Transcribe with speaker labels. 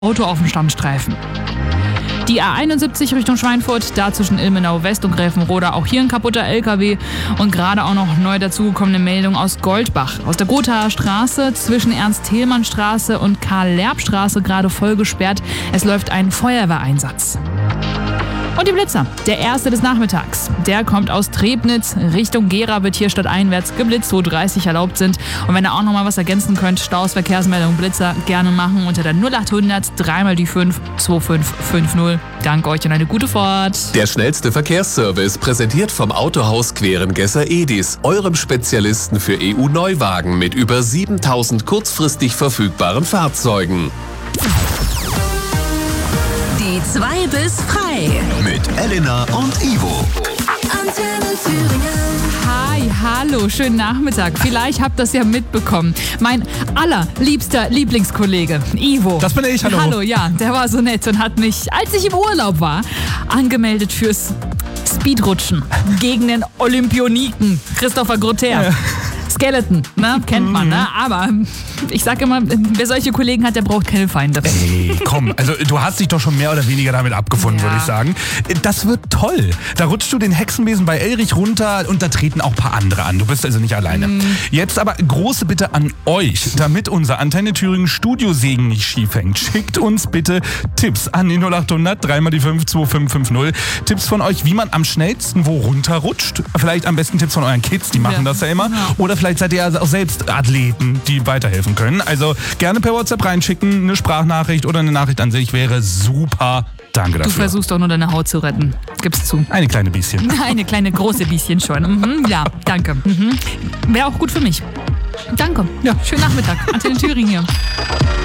Speaker 1: Auto auf dem Standstreifen. Die A71 Richtung Schweinfurt, da zwischen Ilmenau West und Gräfenroda, auch hier ein kaputter LKW. Und gerade auch noch neu dazugekommene Meldung aus Goldbach. Aus der Gothaer Straße zwischen Ernst-Thälmann-Straße und Karl-Lerb-Straße gerade voll gesperrt. Es läuft ein Feuerwehreinsatz. Und die Blitzer, der erste des Nachmittags. Der kommt aus Trebnitz, Richtung Gera wird hier stadteinwärts geblitzt, wo 30 erlaubt sind. Und wenn ihr auch noch mal was ergänzen könnt, Staus, Verkehrsmeldung, Blitzer gerne machen unter der 0800 3 die 5 2550. Danke euch und eine gute Fahrt.
Speaker 2: Der schnellste Verkehrsservice präsentiert vom Autohaus Querengesser Edis, eurem Spezialisten für EU-Neuwagen mit über 7000 kurzfristig verfügbaren Fahrzeugen.
Speaker 3: Die 2 bis frei.
Speaker 4: Mit Elena und Ivo.
Speaker 3: Antenne Thüringen.
Speaker 1: Hi, hallo, schönen Nachmittag. Vielleicht habt ihr das ja mitbekommen. Mein allerliebster Lieblingskollege, Ivo.
Speaker 5: Das bin ich, hallo.
Speaker 1: Hallo, ja, der war so nett und hat mich, als ich im Urlaub war, angemeldet fürs Speedrutschen gegen den Olympioniken Christopher Grotter. Ja. Skeleton, ne? Kennt man, ne? Aber ich sag immer, wer solche Kollegen hat, der braucht keine Feinde.
Speaker 5: Ey, komm, also du hast dich doch schon mehr oder weniger damit abgefunden, würde ich sagen. Das wird toll. Da rutschst du den Hexenbesen bei Elrich runter und da treten auch ein paar andere an. Du bist also nicht alleine. Jetzt aber große Bitte an euch, damit unser Antenne Thüringen Studiosegen nicht schief hängt. Schickt uns bitte Tipps an die 0800 3 die 5 2550. Tipps von euch, wie man am schnellsten wo runterrutscht. Vielleicht am besten Tipps von euren Kids, die machen das ja immer. Oder vielleicht seid ihr ja auch selbst Athleten, die weiterhelfen können. Also gerne per WhatsApp reinschicken, eine Sprachnachricht oder eine Nachricht an sich wäre super. Danke dafür.
Speaker 1: Du versuchst doch nur deine Haut zu retten. Gib's zu.
Speaker 5: Eine kleine bisschen.
Speaker 1: Eine kleine große bisschen schon. Ja, danke. Wäre auch gut für mich. Danke. Ja. Schönen Nachmittag. Antenne Thüringen hier.